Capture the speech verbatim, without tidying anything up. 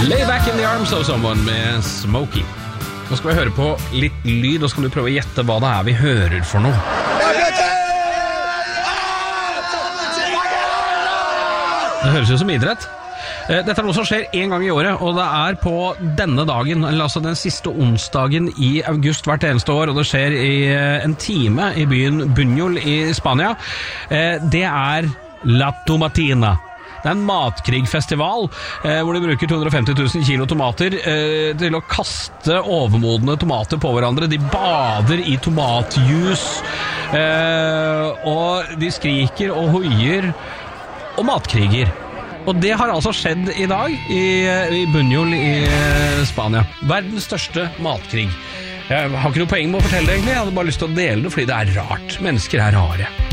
Lay back in the arms of someone med Smokey. Nå skal vi høre på litt lyd, og så kan du prøve å gjette hva det er vi hører for noe. Det høres ut som idrett. Dette er noe som skjer en gang i året, og det er på denne dagen, eller altså den siste onsdagen i august hvert eneste år, og det skjer i en time i byen Buñol i Spania. Det er La Tomatina. Det er en matkrigfestival eh, hvor de bruker to hundre og femti tusen kilo tomater eh, til å kaste overmodne tomater på hverandre. De bader i tomatjus, eh, og de skriker og hoier og matkriger. Og det har altså skjedd i dag i, i Buñol i Spania. Verdens største matkrig. Jeg har ikke noe poeng med å fortelle det egentlig, jeg hadde bare lyst til å dele det fordi det er rart. Mennesker er rare.